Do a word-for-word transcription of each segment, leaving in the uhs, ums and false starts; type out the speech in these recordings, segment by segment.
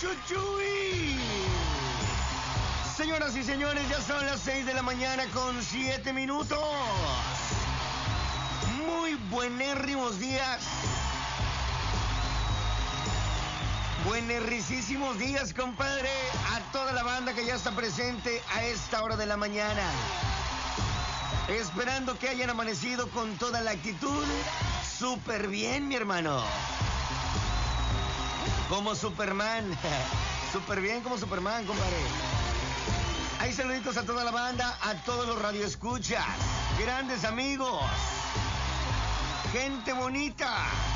Chuchuy. Señoras y señores, ya son las seis de la mañana con siete minutos. Muy buenérrimos días. Buenerricísimos días, compadre, a toda la banda que ya está presente a esta hora de la mañana. Esperando que hayan amanecido con toda la actitud. Súper bien, mi hermano. Como Superman. Súper bien como Superman, compadre. Hay saluditos a toda la banda, a todos los radioescuchas, grandes amigos, gente bonita.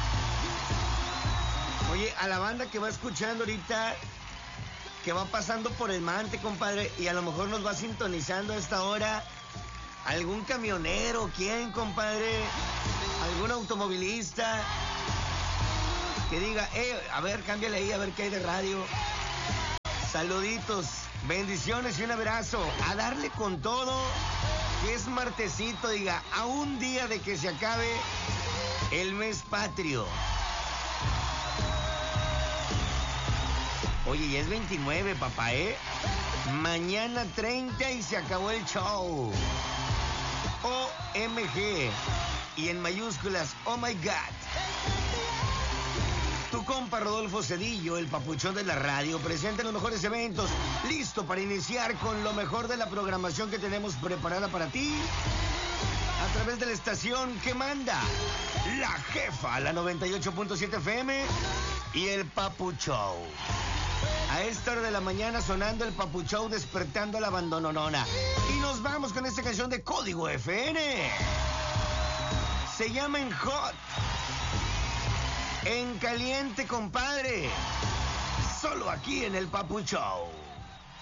Oye, a la banda que va escuchando ahorita, que va pasando por el Mante, compadre, y a lo mejor nos va sintonizando a esta hora, algún camionero, ¿quién, compadre? Algún automovilista que diga, eh, a ver, cámbiale ahí, a ver qué hay de radio. Saluditos, bendiciones y un abrazo. A darle con todo, que es martesito, diga, a un día de que se acabe el mes patrio. Oye, ya es veintinueve, papá, ¿eh? Mañana treinta y se acabó el show. O M G. Y en mayúsculas, oh my God. Tu compa Rodolfo Cedillo, el papuchón de la radio, presenta en los mejores eventos, listo para iniciar con lo mejor de la programación que tenemos preparada para ti, a través de la estación que manda, la jefa, la noventa y ocho punto siete F M, y el Papuchón. A esta hora de la mañana sonando el Papuchón, despertando a la abandononona. Y nos vamos con esta canción de Código F N. Se llama En Hot. En caliente, compadre. Solo aquí en el Papuchón.